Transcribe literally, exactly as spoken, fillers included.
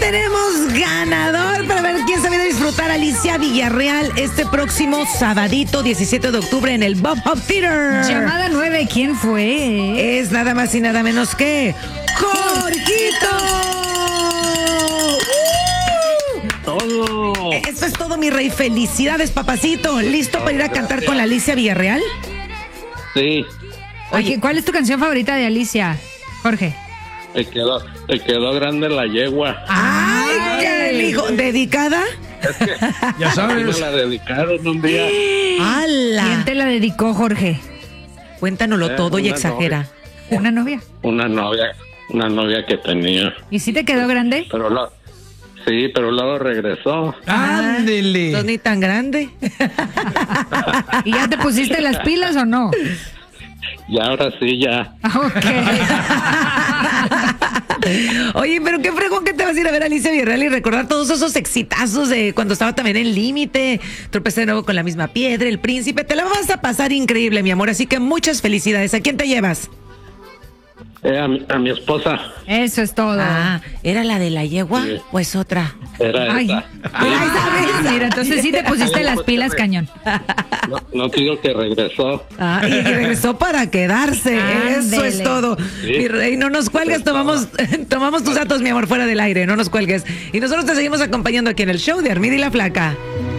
tenemos ganador para ver quién se viene a disfrutar. Alicia Villarreal este próximo sabadito diecisiete de octubre en el Bob Hop Theater. Llamada nueve, ¿quién fue? Es nada más y nada menos que ¡Jorgito! Todo. Eso es todo, mi rey. Felicidades, papacito. ¿Listo para ir a cantar con la Alicia Villarreal? Sí, Oye, ¿cuál es tu canción favorita de Alicia, Jorge? te quedó, te quedó grande la yegua. ¡Ay, qué hijo! ¿Dedicada? Ya Sí me sabes. la dedicaron un día. ¡Hala! ¿Quién te la dedicó, Jorge? Cuéntanoslo Eh, todo y una exagera. ¿Una novia? Una novia, una novia que tenía. ¿Y si te quedó grande? Pero lo, sí, pero luego regresó. ¿Sos Ándele. ni tan grande? ¿Y ya te pusiste las pilas o no? Y ahora sí ya. Ok. Oye, pero qué fregón que te vas a ir a ver a Alicia Villarreal y recordar todos esos exitazos de cuando estaba también en Límite, Tropecé de nuevo con la misma piedra, El Príncipe. Te la vas a pasar increíble, mi amor. Así que muchas felicidades. ¿A quién te llevas? Eh, a, mi, a mi esposa Eso es todo. Ah, ¿era la de la yegua Sí. o es otra? era Ay, esa. ay, ¿sabes? Mira, entonces sí te pusiste las pilas, cañón. No, no te digo que regresó. Ah, y regresó para quedarse. Eso es Ándele. todo. Sí. Mi rey, no nos cuelgues, tomamos, tomamos tus datos, mi amor, fuera del aire, no nos cuelgues. Y nosotros te seguimos acompañando aquí en el show de Armida y la Flaca.